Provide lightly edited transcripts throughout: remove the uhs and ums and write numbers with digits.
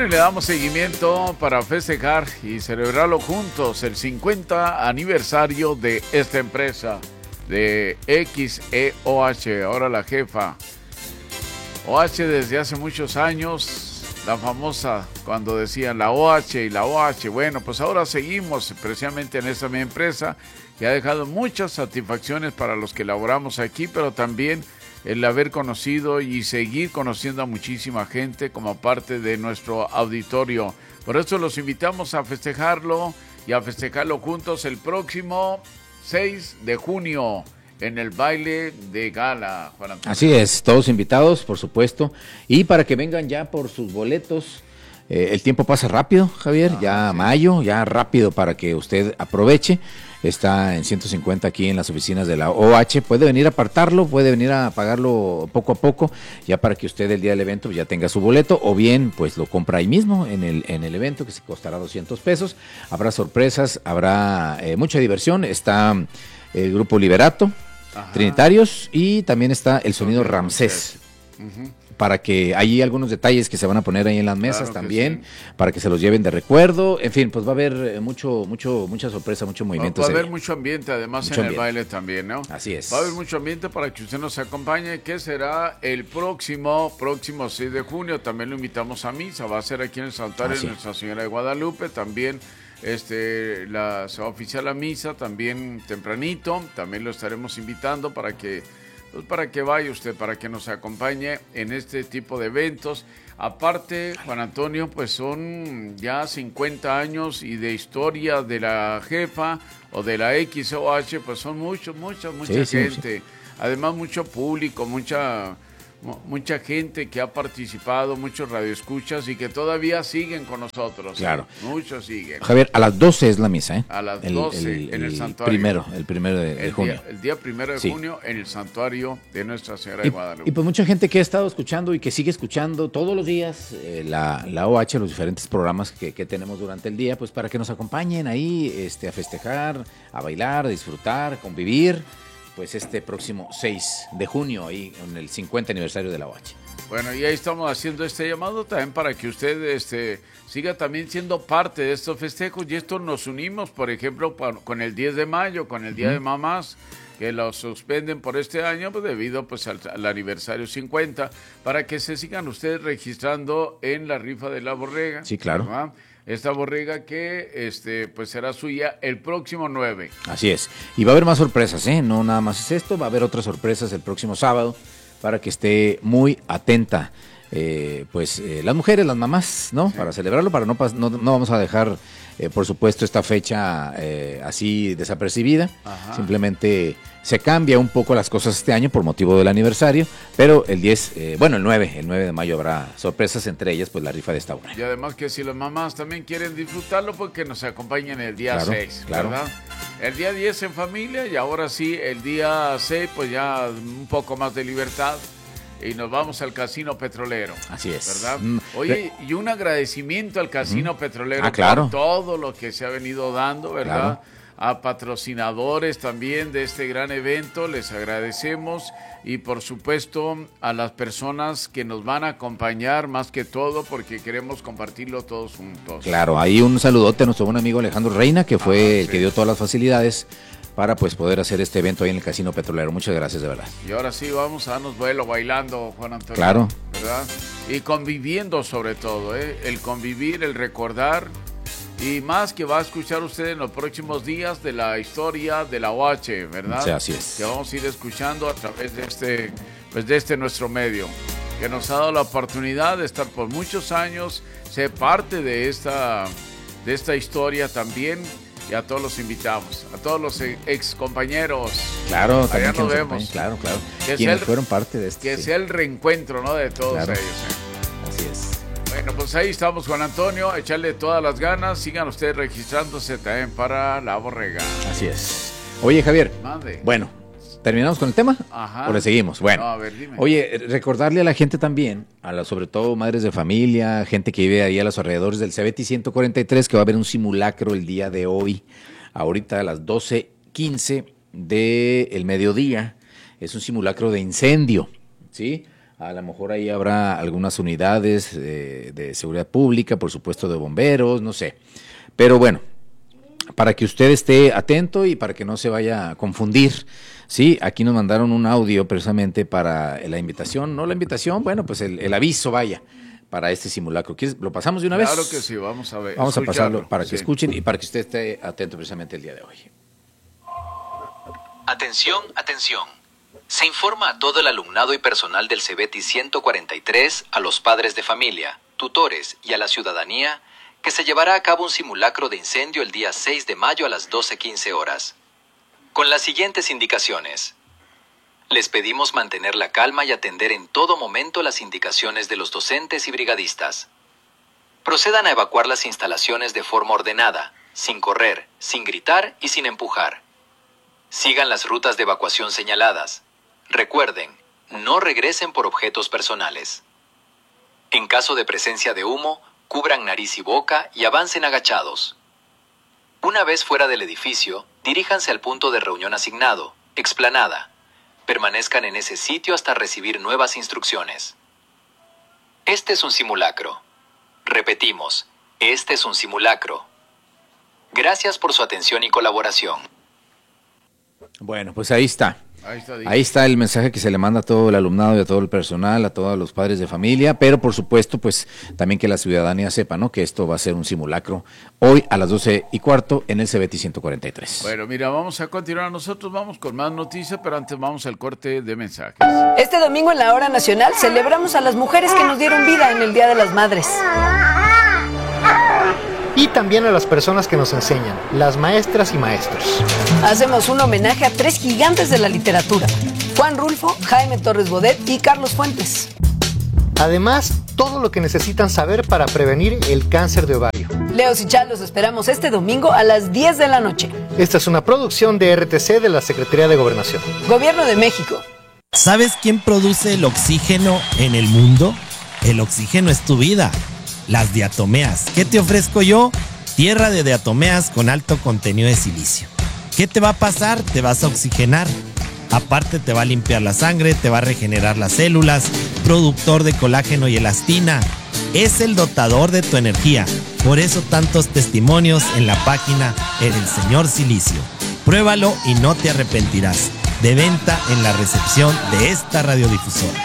Bueno, y le damos seguimiento para festejar y celebrarlo juntos el 50 aniversario de esta empresa de XEOH, ahora la jefa. OH desde hace muchos años, la famosa cuando decían la OH y la OH. Bueno, pues ahora seguimos precisamente en esta mi empresa que ha dejado muchas satisfacciones para los que laboramos aquí, pero también el haber conocido y seguir conociendo a muchísima gente como parte de nuestro auditorio. Por eso los invitamos a festejarlo y a festejarlo juntos el próximo 6 de junio en el baile de gala, Juan Antonio. Así es, todos invitados, por supuesto, y para que vengan ya por sus boletos. El tiempo pasa rápido, Javier, ya sí. Mayo, ya rápido para que usted aproveche. Está en 150 aquí en las oficinas de la OH. Puede venir a apartarlo, puede venir a pagarlo poco a poco, ya para que usted el día del evento ya tenga su boleto, o bien pues lo compra ahí mismo en el evento, que se costará 200 pesos. Habrá sorpresas, habrá mucha diversión. Está el grupo Liberato, Trinitarios, y también está el sonido Ramsés. Para que hay algunos detalles que se van a poner ahí en las mesas, claro, también, sí, para que se los lleven de recuerdo. En fin, pues va a haber mucha sorpresa, mucho movimiento. Va a haber mucho ambiente, además, mucho en ambiente. El baile también, ¿no? Así es. Va a haber mucho ambiente para que usted nos acompañe, que será el próximo 6 de junio. También lo invitamos a misa, va a ser aquí en el santuario de Nuestra Señora de Guadalupe. También se va a oficiar la misa, también tempranito. También lo estaremos invitando para que vaya usted, para que nos acompañe en este tipo de eventos. Aparte, Juan Antonio, pues son ya 50 años y de historia de la jefa o de la XOH, pues son mucha gente. Sí. Además, mucho público, mucha gente que ha participado, muchos radioescuchas y que todavía siguen con nosotros. Claro. Muchos siguen. Javier, a las 12 es la misa, ¿eh? A las 12 en el santuario. El primero de junio. El día 1 de junio en el santuario de Nuestra Señora de Guadalupe. Y pues mucha gente que ha estado escuchando y que sigue escuchando todos los días la OH, los diferentes programas que tenemos durante el día, pues para que nos acompañen ahí a festejar, a bailar, a disfrutar, convivir. Pues este próximo 6 de junio, ahí en el 50 aniversario de la OH. Bueno, y ahí estamos haciendo este llamado también para que usted siga también siendo parte de estos festejos, y esto nos unimos, por ejemplo, con el 10 de mayo, con el Día de Mamás, que lo suspenden por este año, pues debido pues al aniversario 50, para que se sigan ustedes registrando en la rifa de la borrega. Sí, claro. ¿Verdad? Esta borrega que pues será suya el próximo 9. Así es. Y va a haber más sorpresas, ¿eh? No nada más es esto, va a haber otras sorpresas el próximo sábado para que esté muy atenta. Las mujeres, las mamás, ¿no? Sí. Para celebrarlo, no vamos a dejar, por supuesto, esta fecha así desapercibida. Simplemente se cambia un poco las cosas este año por motivo del aniversario, pero el 9 de mayo habrá sorpresas, entre ellas pues la rifa de esta hora. Y además que si las mamás también quieren disfrutarlo, pues que nos acompañen el día 6, claro. ¿verdad? El día 10 en familia, y ahora sí, el día 6 pues ya un poco más de libertad. Y nos vamos al Casino Petrolero. Así es. ¿Verdad? Oye, y un agradecimiento al Casino Petrolero claro. por todo lo que se ha venido dando, ¿verdad? Claro. A patrocinadores también de este gran evento, les agradecemos, y por supuesto a las personas que nos van a acompañar, más que todo porque queremos compartirlo todos juntos. Claro, ahí un saludote a nuestro buen amigo Alejandro Reina, que fue el que dio todas las facilidades para pues poder hacer este evento ahí en el Casino Petrolero. Muchas gracias, de verdad. Y ahora sí, vamos a darnos vuelo bailando, Juan Antonio. Claro. ¿Verdad? Y conviviendo sobre todo, el convivir, el recordar, y más que va a escuchar usted en los próximos días de la historia de la OH, ¿verdad? Sí, así es. Que vamos a ir escuchando a través de este nuestro medio, que nos ha dado la oportunidad de estar por muchos años, ser parte de esta historia también. Y a todos los invitamos, a todos los ex compañeros. Claro, allá nos vemos. Claro. Quienes fueron parte de que sea el reencuentro, ¿no? De todos ellos. Así es. Bueno, pues ahí estamos, Juan Antonio. Echarle todas las ganas. Sigan ustedes registrándose también para la borrega. Así es. Oye, Javier. Mande. Bueno, ¿terminamos con el tema? Ajá. ¿O le seguimos? Bueno. No, a ver, dime. Oye, recordarle a la gente también, sobre todo madres de familia, gente que vive ahí a los alrededores del Cebeti 143, que va a haber un simulacro el día de hoy, ahorita a las 12:15 del mediodía. Es un simulacro de incendio, ¿sí? A lo mejor ahí habrá algunas unidades de seguridad pública, por supuesto de bomberos, no sé. Pero bueno, para que usted esté atento y para que no se vaya a confundir, sí, aquí nos mandaron un audio precisamente para la invitación, no la invitación, bueno, pues el aviso, vaya, para este simulacro. ¿Lo pasamos de una vez? Claro que sí, vamos a ver. Vamos a pasarlo para que escuchen y para que usted esté atento precisamente el día de hoy. Atención, atención. Se informa a todo el alumnado y personal del CEBETI 143, a los padres de familia, tutores y a la ciudadanía que se llevará a cabo un simulacro de incendio el día 6 de mayo a las 12:15 horas. Con las siguientes indicaciones. Les pedimos mantener la calma y atender en todo momento las indicaciones de los docentes y brigadistas. Procedan a evacuar las instalaciones de forma ordenada, sin correr, sin gritar y sin empujar. Sigan las rutas de evacuación señaladas. Recuerden, no regresen por objetos personales. En caso de presencia de humo, cubran nariz y boca y avancen agachados. Una vez fuera del edificio, diríjanse al punto de reunión asignado, explanada. Permanezcan en ese sitio hasta recibir nuevas instrucciones. Este es un simulacro. Repetimos, este es un simulacro. Gracias por su atención y colaboración. Bueno, pues ahí está. Ahí Ahí está el mensaje que se le manda a todo el alumnado y a todo el personal, a todos los padres de familia, pero por supuesto, pues también que la ciudadanía sepa, ¿no? Que esto va a ser un simulacro hoy a las 12:15 en el CEBETI 143. Bueno, mira, vamos a continuar. Nosotros vamos con más noticias, pero antes vamos al corte de mensajes. Este domingo en la Hora Nacional celebramos a las mujeres que nos dieron vida en el Día de las Madres. Y también a las personas que nos enseñan, las maestras y maestros. Hacemos un homenaje a 3 gigantes de la literatura: Juan Rulfo, Jaime Torres Bodet y Carlos Fuentes. Además, todo lo que necesitan saber para prevenir el cáncer de ovario. Leos y Chal los esperamos este domingo a las 10 de la noche. Esta es una producción de RTC de la Secretaría de Gobernación. Gobierno de México. ¿Sabes quién produce el oxígeno en el mundo? El oxígeno es tu vida. Las diatomeas. ¿Qué te ofrezco yo? Tierra de diatomeas con alto contenido de silicio. ¿Qué te va a pasar? Te vas a oxigenar. Aparte te va a limpiar la sangre, te va a regenerar las células, productor de colágeno y elastina. Es el dotador de tu energía. Por eso tantos testimonios en la página El Señor Silicio. Pruébalo y no te arrepentirás. De venta en la recepción de esta radiodifusora.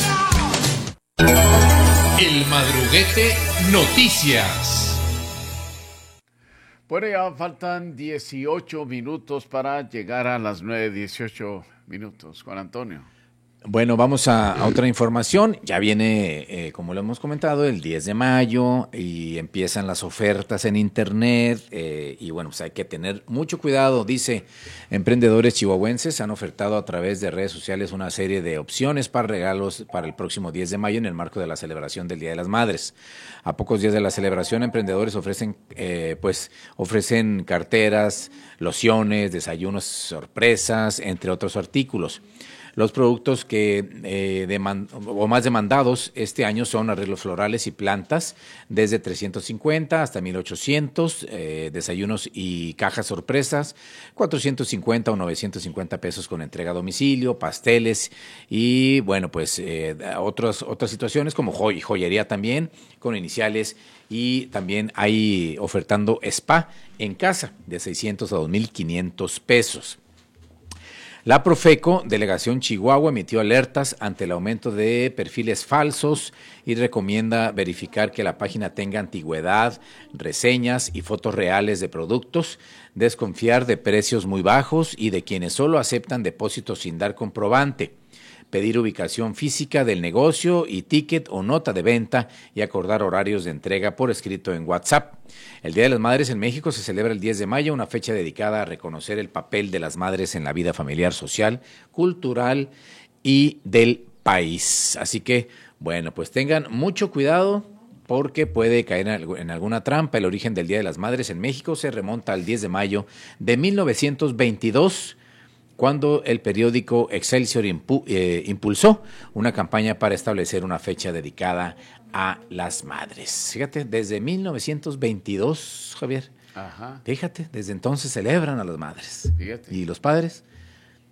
El Madruguete Noticias. Bueno, ya faltan 18 minutos para llegar a las 9:18 minutos. Juan Antonio. Bueno, vamos a otra información. Ya viene, como lo hemos comentado, el 10 de mayo y empiezan las ofertas en internet y bueno, pues hay que tener mucho cuidado. Dice, emprendedores chihuahuenses han ofertado a través de redes sociales una serie de opciones para regalos para el próximo 10 de mayo en el marco de la celebración del Día de las Madres. A pocos días de la celebración, emprendedores ofrecen carteras, lociones, desayunos sorpresas, entre otros artículos. Los productos que más demandados este año son arreglos florales y plantas, desde 350 hasta 1800, desayunos y cajas sorpresas, 450 o 950 pesos con entrega a domicilio, pasteles y bueno, pues otras situaciones como joyería también, con iniciales, y también hay ofertando spa en casa de 600 a 2,500 pesos. La Profeco, Delegación Chihuahua, emitió alertas ante el aumento de perfiles falsos y recomienda verificar que la página tenga antigüedad, reseñas y fotos reales de productos, desconfiar de precios muy bajos y de quienes solo aceptan depósitos sin dar comprobante, pedir ubicación física del negocio y ticket o nota de venta y acordar horarios de entrega por escrito en WhatsApp. El Día de las Madres en México se celebra el 10 de mayo, una fecha dedicada a reconocer el papel de las madres en la vida familiar, social, cultural y del país. Así que, bueno, pues tengan mucho cuidado porque puede caer en alguna trampa. El origen del Día de las Madres en México se remonta al 10 de mayo de 1922, cuando el periódico Excelsior impulsó una campaña para establecer una fecha dedicada a las madres. Fíjate, desde 1922, Javier. Ajá. Fíjate, desde entonces celebran a las madres. Fíjate. ¿Y los padres?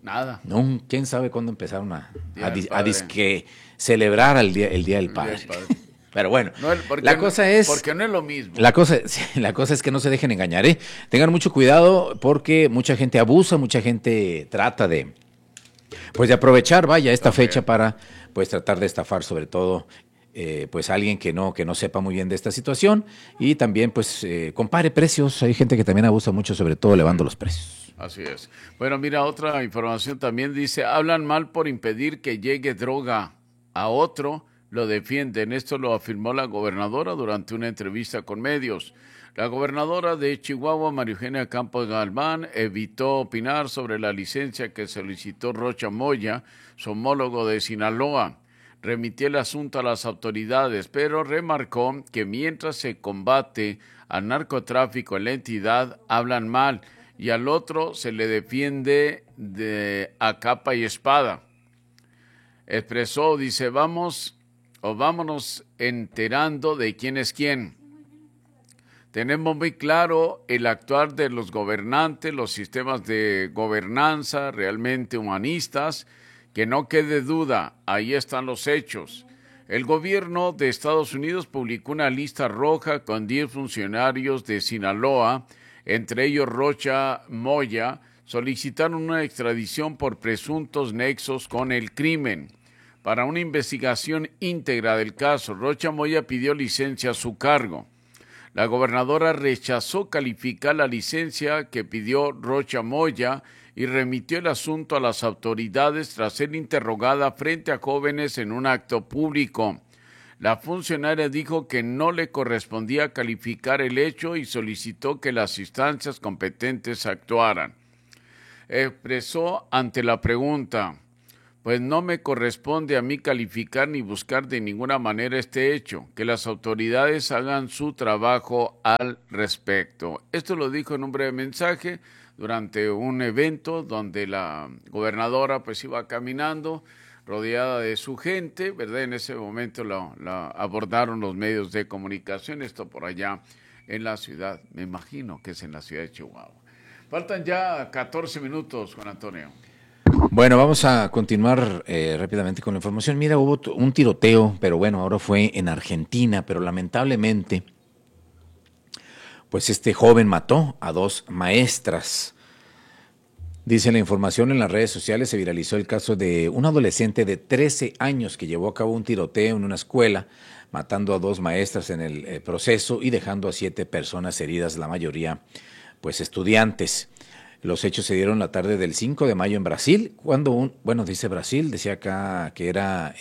Nada. No, quién sabe cuándo empezaron a Padre. celebrar el día del Padre. Pero bueno, la cosa es... Porque no es lo mismo. La cosa es que no se dejen engañar, ¿eh? Tengan mucho cuidado porque mucha gente abusa, mucha gente trata de aprovechar, esta fecha para, pues, tratar de estafar, sobre todo, pues, a alguien que no sepa muy bien de esta situación y también, pues, compare precios. Hay gente que también abusa mucho, sobre todo elevando los precios. Así es. Bueno, mira, otra información también dice, hablan mal por impedir que llegue droga a otro, lo defienden. Esto lo afirmó la gobernadora durante una entrevista con medios. La gobernadora de Chihuahua, María Eugenia Campos Galván, evitó opinar sobre la licencia que solicitó Rocha Moya, su homólogo de Sinaloa. Remitió el asunto a las autoridades, pero remarcó que mientras se combate al narcotráfico en la entidad, hablan mal y al otro se le defiende a capa y espada. Expresó, dice, vámonos enterando de quién es quién. Tenemos muy claro el actuar de los gobernantes, los sistemas de gobernanza realmente humanistas, que no quede duda, ahí están los hechos. El gobierno de Estados Unidos publicó una lista roja con 10 funcionarios de Sinaloa, entre ellos Rocha Moya, solicitaron una extradición por presuntos nexos con el crimen. Para una investigación íntegra del caso, Rocha Moya pidió licencia a su cargo. La gobernadora rechazó calificar la licencia que pidió Rocha Moya y remitió el asunto a las autoridades tras ser interrogada frente a jóvenes en un acto público. La funcionaria dijo que no le correspondía calificar el hecho y solicitó que las instancias competentes actuaran. Expresó ante la pregunta, pues no me corresponde a mí calificar ni buscar de ninguna manera este hecho, que las autoridades hagan su trabajo al respecto. Esto lo dijo en un breve mensaje durante un evento donde la gobernadora pues iba caminando rodeada de su gente, ¿verdad? En ese momento la abordaron los medios de comunicación, esto por allá en la ciudad, me imagino que es en la ciudad de Chihuahua. Faltan ya 14 minutos, Juan Antonio. Bueno, vamos a continuar rápidamente con la información. Mira, hubo un tiroteo, pero bueno, ahora fue en Argentina, pero lamentablemente, pues este joven mató a 2 maestras. Dice la información en las redes sociales, se viralizó el caso de un adolescente de 13 años que llevó a cabo un tiroteo en una escuela, matando a 2 maestras en el proceso y dejando a 7 personas heridas, la mayoría pues estudiantes. Los hechos se dieron la tarde del 5 de mayo en Brasil, cuando dice Brasil, decía acá que era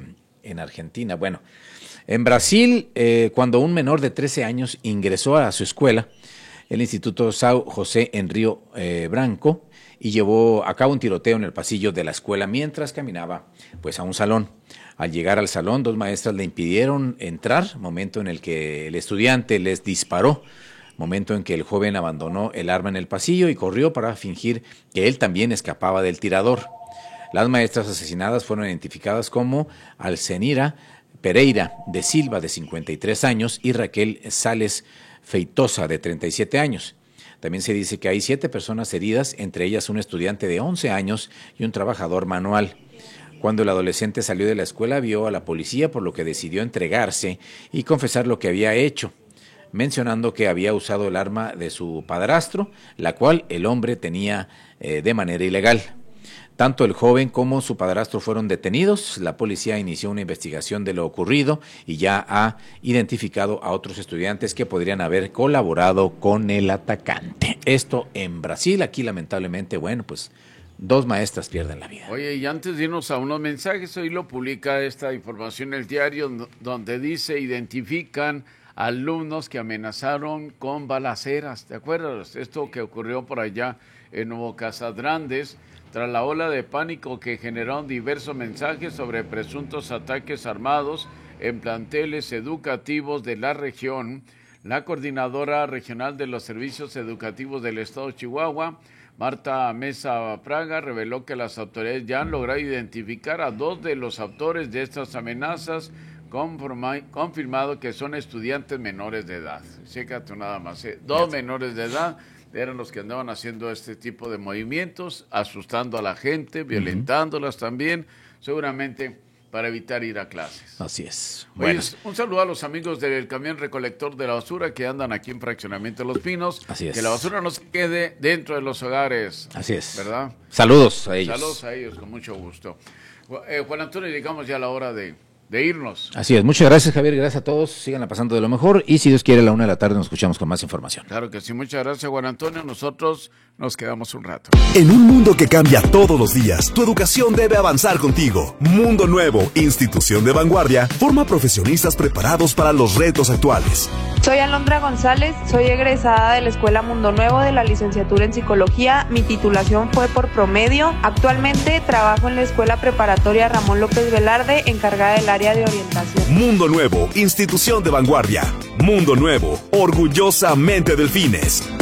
en Argentina. Bueno, en Brasil, cuando un menor de 13 años ingresó a su escuela, el Instituto São José en Río Branco, y llevó a cabo un tiroteo en el pasillo de la escuela mientras caminaba pues a un salón. Al llegar al salón, 2 maestras le impidieron entrar, momento en el que el estudiante les disparó, momento en que el joven abandonó el arma en el pasillo y corrió para fingir que él también escapaba del tirador. Las maestras asesinadas fueron identificadas como Alcenira Pereira de Silva, de 53 años, y Raquel Sales Feitosa, de 37 años. También se dice que hay 7 personas heridas, entre ellas un estudiante de 11 años y un trabajador manual. Cuando el adolescente salió de la escuela, vio a la policía, por lo que decidió entregarse y confesar lo que había hecho, mencionando que había usado el arma de su padrastro, la cual el hombre tenía de manera ilegal. Tanto el joven como su padrastro fueron detenidos. La policía inició una investigación de lo ocurrido y ya ha identificado a otros estudiantes que podrían haber colaborado con el atacante. Esto en Brasil. Aquí lamentablemente, bueno, pues 2 maestras pierden la vida. Oye, y antes de irnos a unos mensajes, hoy lo publica esta información en el diario, donde dice, identifican alumnos que amenazaron con balaceras. ¿Te acuerdas? Esto que ocurrió por allá en Nuevo Casadrandes, tras la ola de pánico que generaron diversos mensajes sobre presuntos ataques armados en planteles educativos de la región. La coordinadora regional de los servicios educativos del estado de Chihuahua, Marta Mesa Praga, reveló que las autoridades ya han logrado identificar a 2 de los autores de estas amenazas, confirmado que son estudiantes menores de edad. Chécate nada más, 2 menores de edad eran los que andaban haciendo este tipo de movimientos, asustando a la gente, violentándolas también, seguramente para evitar ir a clases. Así es. Oye, Bueno, un saludo a los amigos del camión recolector de la basura que andan aquí en Fraccionamiento Los Pinos. Así es. Que la basura no se quede dentro de los hogares. así es. ¿Verdad? Saludos a ellos. Saludos a ellos, con mucho gusto. Juan Antonio, llegamos ya a la hora de irnos. Así es. Muchas gracias, Javier. Gracias a todos. Síganla pasando de lo mejor. Y si Dios quiere, a la 1:00 p.m. nos escuchamos con más información. Claro que sí. Muchas gracias, Juan Antonio. Nosotros nos quedamos un rato. En un mundo que cambia todos los días, tu educación debe avanzar contigo. Mundo Nuevo, institución de vanguardia, forma profesionistas preparados para los retos actuales. Soy Alondra González, soy egresada de la Escuela Mundo Nuevo de la licenciatura en Psicología. Mi titulación fue por promedio. Actualmente trabajo en la Escuela Preparatoria Ramón López Velarde, encargada del área de orientación. Mundo Nuevo, institución de vanguardia. Mundo Nuevo, orgullosamente Delfines.